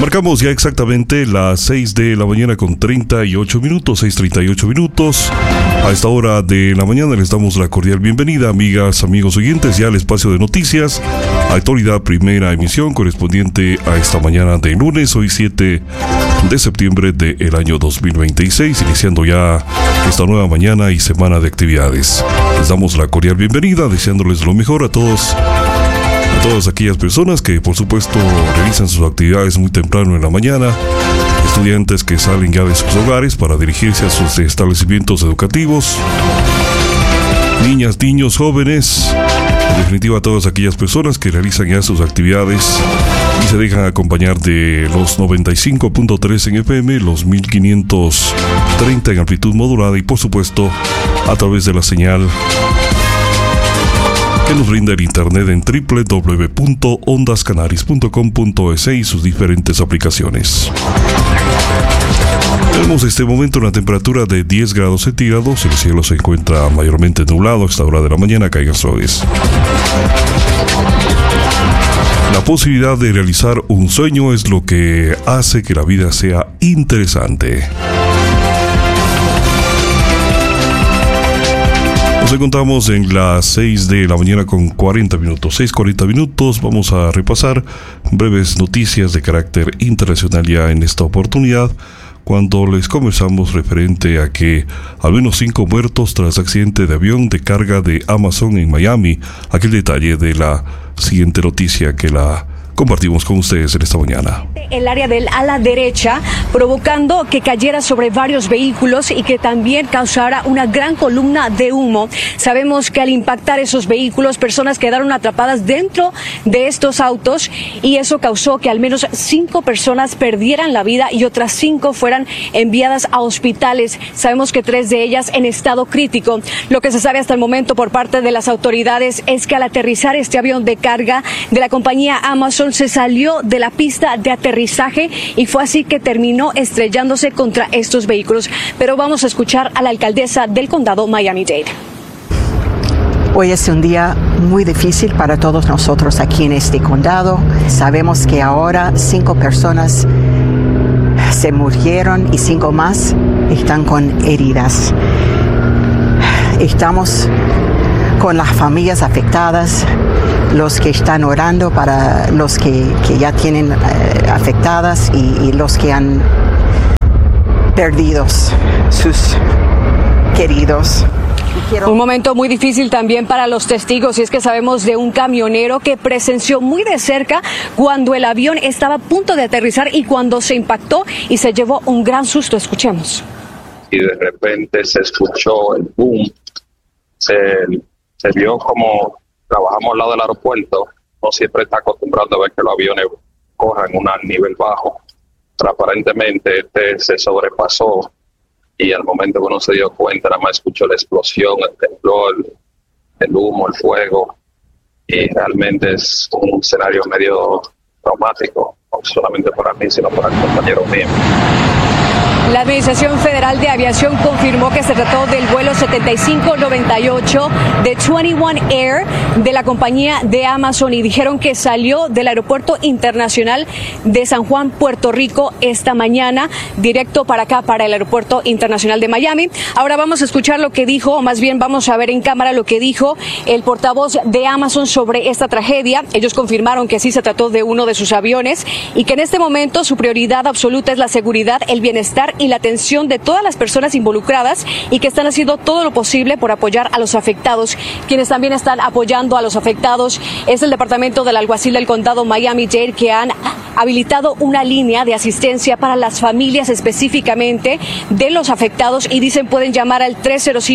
Marcamos ya exactamente las 6 de la mañana con 38 minutos, 6:38 minutos. A esta hora de la mañana les damos la cordial bienvenida, amigas, amigos oyentes, ya al espacio de noticias, Actualidad Primera Emisión, correspondiente a esta mañana de lunes, hoy 7 de septiembre del año 2026, iniciando ya esta nueva mañana y semana de actividades. Les damos la cordial bienvenida, deseándoles lo mejor a todas aquellas personas que, por supuesto, realizan sus actividades muy temprano en la mañana, estudiantes que salen ya de sus hogares para dirigirse a sus establecimientos educativos, niñas, niños, jóvenes, en definitiva, todas aquellas personas que realizan ya sus actividades y se dejan acompañar de los 95.3 en FM, los 1530 en amplitud modulada y, por supuesto, a través de la señal que nos brinda el internet en www.ondascanaris.com.es y sus diferentes aplicaciones. Tenemos este momento una temperatura de 10 grados centígrados, el cielo se encuentra mayormente nublado a esta hora de la mañana, caigan suaves. La posibilidad de realizar un sueño es lo que hace que la vida sea interesante. Nos encontramos en las 6 de la mañana con 40 minutos. 6:40 minutos. Vamos a repasar breves noticias de carácter internacional ya en esta oportunidad, cuando les conversamos referente a que al menos 5 muertos tras accidente de avión de carga de Amazon en Miami. Aquí el detalle de la siguiente noticia que la compartimos con ustedes en esta mañana. El área del ala derecha, provocando que cayera sobre varios vehículos y que también causara una gran columna de humo. Sabemos que al impactar esos vehículos, personas quedaron atrapadas dentro de estos autos y eso causó que al menos 5 personas perdieran la vida y otras 5 fueran enviadas a hospitales. Sabemos que 3 de ellas en estado crítico. Lo que se sabe hasta el momento por parte de las autoridades es que al aterrizar este avión de carga de la compañía Amazon, se salió de la pista de aterrizaje y fue así que terminó estrellándose contra estos vehículos. Pero vamos a escuchar a la alcaldesa del condado Miami-Dade. Hoy es un día muy difícil para todos nosotros aquí en este condado. Sabemos que ahora 5 personas se murieron y 5 más están con heridas. Estamos con las familias afectadas, los que están orando para los que ya tienen afectadas y los que han perdido sus queridos. Un momento muy difícil también para los testigos, y es que sabemos de un camionero que presenció muy de cerca cuando el avión estaba a punto de aterrizar y cuando se impactó y se llevó un gran susto. Escuchemos. Y de repente se escuchó el boom, se vio como trabajamos al lado del aeropuerto, no siempre está acostumbrado a ver que los aviones corran a un nivel bajo. Pero aparentemente se sobrepasó y al momento que uno se dio cuenta, nada más escuchó la explosión, el temblor, el humo, el fuego, y realmente es un escenario medio traumático, no solamente para mí, sino para el compañero mío. La Administración Federal de Aviación confirmó que se trató del vuelo 7598 de 21 Air de la compañía de Amazon y dijeron que salió del Aeropuerto Internacional de San Juan, Puerto Rico, esta mañana, directo para acá, para el Aeropuerto Internacional de Miami. Ahora vamos a escuchar lo que dijo, o más bien vamos a ver en cámara lo que dijo el portavoz de Amazon sobre esta tragedia. Ellos confirmaron que sí se trató de uno de sus aviones y que en este momento su prioridad absoluta es la seguridad, el bienestar y la atención de todas las personas involucradas y que están haciendo todo lo posible por apoyar a los afectados. Quienes también están apoyando a los afectados es el Departamento del Alguacil del Condado Miami-Dade, que han habilitado una línea de asistencia para las familias específicamente de los afectados y dicen pueden llamar al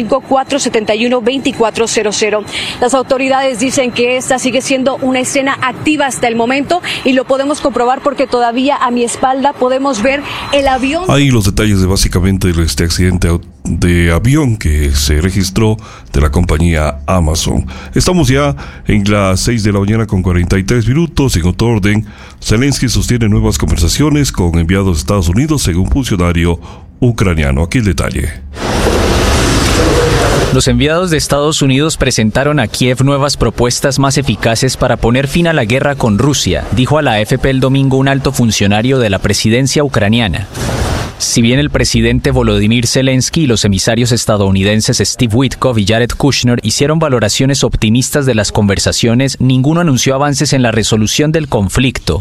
305-471-2400. Las autoridades dicen que esta sigue siendo una escena activa hasta el momento y lo podemos comprobar porque todavía a mi espalda podemos ver el avión. Ahí los detalles de básicamente este accidente de avión que se registró de la compañía Amazon. Estamos ya en las 6 de la mañana con 43 minutos. En otro orden, Zelensky sostiene nuevas conversaciones con enviados de Estados Unidos según funcionario ucraniano. Aquí el detalle. Los enviados de Estados Unidos presentaron a Kiev nuevas propuestas más eficaces para poner fin a la guerra con Rusia, dijo a la AFP el domingo un alto funcionario de la presidencia ucraniana. Si bien el presidente Volodymyr Zelensky y los emisarios estadounidenses Steve Witkoff y Jared Kushner hicieron valoraciones optimistas de las conversaciones, ninguno anunció avances en la resolución del conflicto.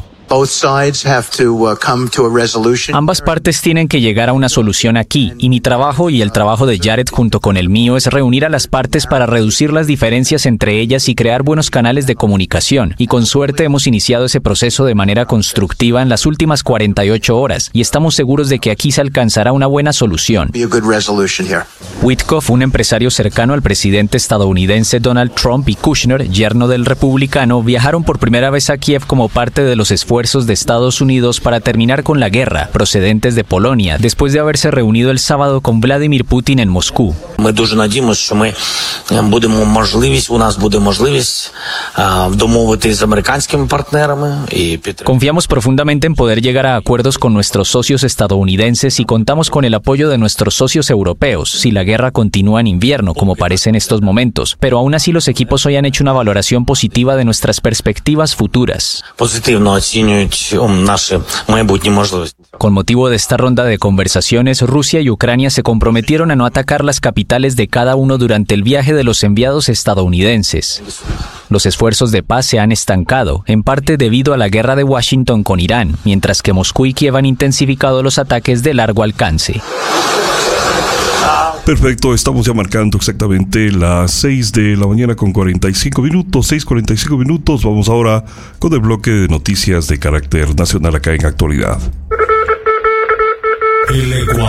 Ambas partes tienen que llegar a una solución aquí, y mi trabajo y el trabajo de Jared junto con el mío es reunir a las partes para reducir las diferencias entre ellas y crear buenos canales de comunicación, y con suerte hemos iniciado ese proceso de manera constructiva en las últimas 48 horas, y estamos seguros de que aquí se alcanzará una buena solución. Witkoff, un empresario cercano al presidente estadounidense Donald Trump, y Kushner, yerno del republicano, viajaron por primera vez a Kiev como parte de los esfuerzos de Estados Unidos para terminar con la guerra, procedentes de Polonia, después de haberse reunido el sábado con Vladimir Putin en Moscú. Confiamos profundamente en poder llegar a acuerdos con nuestros socios estadounidenses y contamos con el apoyo de nuestros socios europeos si la guerra continúa en invierno, como parece en estos momentos, pero aún así los equipos hoy han hecho una valoración positiva de nuestras perspectivas futuras. Con motivo de esta ronda de conversaciones, Rusia y Ucrania se comprometieron a no atacar las capitales de cada uno durante el viaje de los enviados estadounidenses. Los esfuerzos de paz se han estancado, en parte debido a la guerra de Washington con Irán, mientras que Moscú y Kiev han intensificado los ataques de largo alcance. Perfecto, estamos ya marcando exactamente las 6 de la mañana con 45 minutos, 6:45 minutos. Vamos ahora con el bloque de noticias de carácter nacional acá en Actualidad.